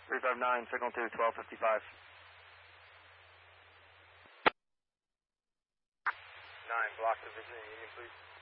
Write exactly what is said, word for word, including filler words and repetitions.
three five nine, signal to twelve fifty-five. nine, block the vision in Union, please.